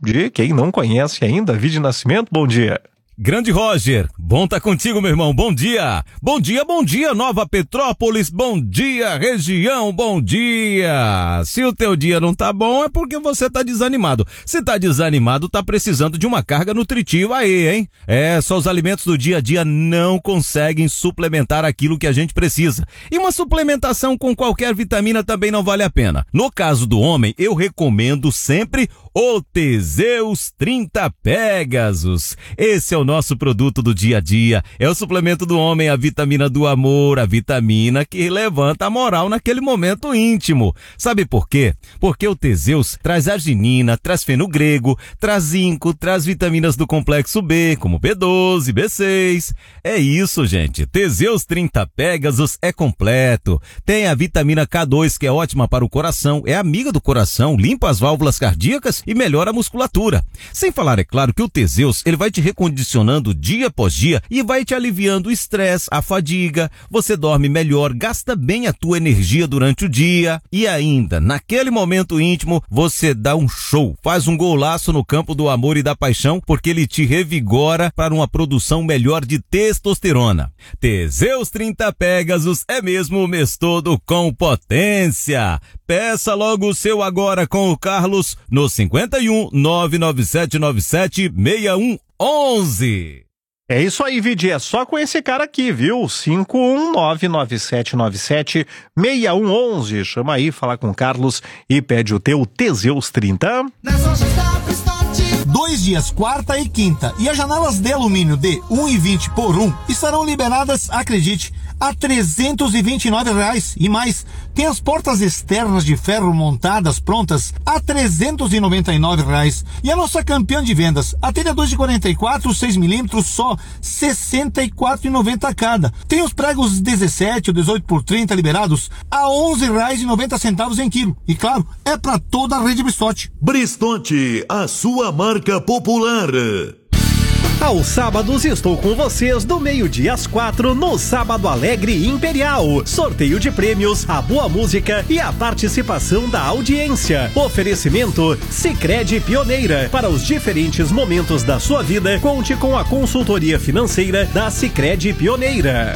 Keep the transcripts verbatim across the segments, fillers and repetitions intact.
de quem não conhece ainda. Davi de Nascimento, bom dia. Grande Roger, bom tá contigo, meu irmão, bom dia. Bom dia, bom dia, Nova Petrópolis, bom dia, região, bom dia. Se o teu dia não tá bom, é porque você tá desanimado. Se tá desanimado, tá precisando de uma carga nutritiva aí, hein? É, só os alimentos do dia a dia não conseguem suplementar aquilo que a gente precisa. E uma suplementação com qualquer vitamina também não vale a pena. No caso do homem, eu recomendo sempre o Teseus trinta Pegasus. Esse é o nosso produto do dia a dia. É o suplemento do homem, a vitamina do amor, a vitamina que levanta a moral naquele momento íntimo. Sabe por quê? Porque o Teseus traz arginina, traz feno grego, traz zinco, traz vitaminas do complexo B, como B doze, B seis. É isso, gente. Teseus trinta Pegasus é completo. Tem a vitamina K dois, que é ótima para o coração, é amiga do coração, limpa as válvulas cardíacas e melhora a musculatura. Sem falar, é claro, que o Teseus, ele vai te recondicionando dia após dia e vai te aliviando o estresse, a fadiga, você dorme melhor, gasta bem a tua energia durante o dia e ainda, naquele momento íntimo, você dá um show, faz um golaço no campo do amor e da paixão, porque ele te revigora para uma produção melhor de testosterona. Teseus trinta Pegasus é mesmo o mês todo com potência. Peça logo o seu agora com o Carlos no cinquenta e um, nove nove sete nove sete, seis um onze. É isso aí, Vidi, é só com esse cara aqui, viu? cinco um nove nove sete nove sete, seis um onze. Chama aí, fala com o Carlos e pede o teu Teseus trinta. Dois dias, quarta e quinta, e as janelas de alumínio de um e vinte por um estarão liberadas, acredite, a trezentos e vinte e nove reais e mais. Tem as portas externas de ferro montadas prontas a trezentos e noventa e nove reais. E a nossa campeã de vendas, a telha dois de quarenta e quatro, seis milímetros, só sessenta e quatro reais e noventa centavos cada. Tem os pregos dezessete ou dezoito por trinta liberados a onze reais e noventa centavos em quilo. E claro, é para toda a rede Bristote. Bristote, a sua marca popular. Aos sábados estou com vocês do meio-dia às quatro no Sábado Alegre Imperial. Sorteio de prêmios, a boa música e a participação da audiência. Oferecimento Sicredi Pioneira. Para os diferentes momentos da sua vida, conte com a consultoria financeira da Sicredi Pioneira.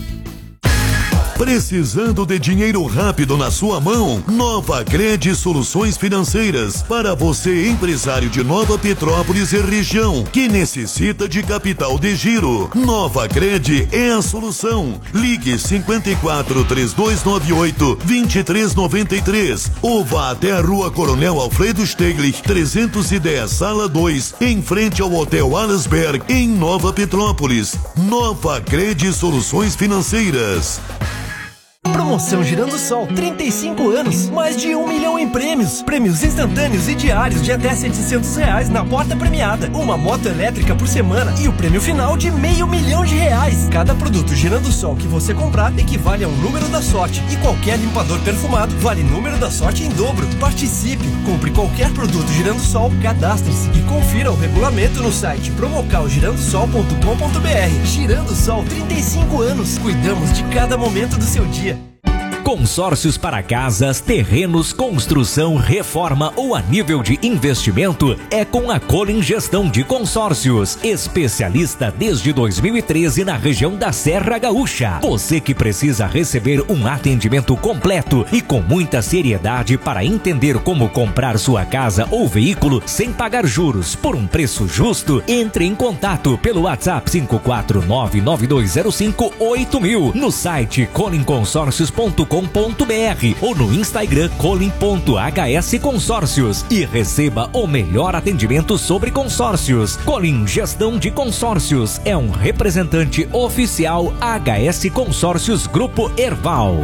Precisando de dinheiro rápido na sua mão? Nova Cred Soluções Financeiras. Para você, empresário de Nova Petrópolis e região, que necessita de capital de giro. Nova Cred é a solução. Ligue cinquenta e quatro, três dois nove oito, vinte e três noventa e três ou vá até a Rua Coronel Alfredo Steglich, trezentos e dez, Sala dois, em frente ao Hotel Alasberg, em Nova Petrópolis. Nova Cred Soluções Financeiras. Promoção Girando Sol, trinta e cinco anos, mais de um milhão em prêmios. Prêmios instantâneos e diários de até setecentos reais na porta premiada. Uma moto elétrica por semana e o prêmio final de meio milhão de reais. Cada produto Girando Sol que você comprar equivale a um número da sorte. E qualquer limpador perfumado vale número da sorte em dobro. Participe, compre qualquer produto Girando Sol, cadastre-se e confira o regulamento no site promocal girando sol ponto com ponto br. Girando Sol, trinta e cinco anos. Cuidamos de cada momento do seu dia. Consórcios para casas, terrenos, construção, reforma ou a nível de investimento é com a Colin Gestão de Consórcios, especialista desde dois mil e treze na região da Serra Gaúcha. Você que precisa receber um atendimento completo e com muita seriedade para entender como comprar sua casa ou veículo sem pagar juros por um preço justo, entre em contato pelo WhatsApp cinco quatro nove nove dois zero cinco oito mil, no site colin consórcios ponto com ponto br ou no Instagram colin ponto h s consórcios e receba o melhor atendimento sobre consórcios. Colin Gestão de Consórcios é um representante oficial H S Consórcios Grupo Erval.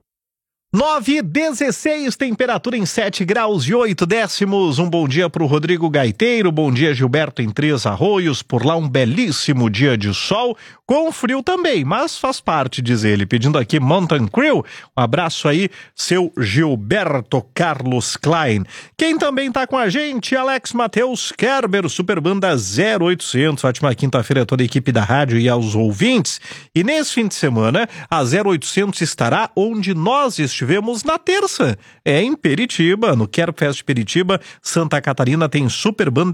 nove e dezesseis, temperatura em sete graus e oito décimos. Um bom dia para o Rodrigo Gaiteiro, bom dia Gilberto em Três Arroios, por lá um belíssimo dia de sol, com frio também, mas faz parte, diz ele, pedindo aqui Mountain Crew. Um abraço aí, seu Gilberto Carlos Klein. Quem também tá com a gente, Alex Matheus Kerber, Superbanda zero oitocentos, ótima quinta-feira a toda a equipe da rádio e aos ouvintes. E nesse fim de semana, a zero oitocentos estará onde nós estivemos na terça, é em Peritiba, no Quero Fest Peritiba, Santa Catarina, tem Superbanda